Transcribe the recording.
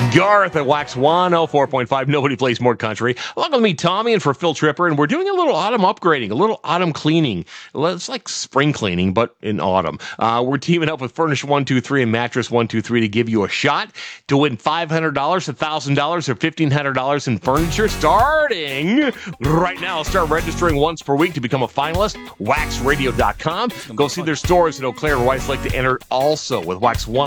Garth at Wax 104.5. Nobody plays more country. Along with me, Tommy, and for Phil Tripper, and we're doing a little autumn upgrading, a little autumn cleaning. It's like spring cleaning, but in autumn. We're teaming up with Furnish 123 and Mattress 123 to give you a shot to win $500, $1,000, or $1,500 in furniture starting right now. Start registering once per week to become a finalist. WaxRadio.com. Go see their stores in Eau Claire, where White's like to enter also with Wax 1.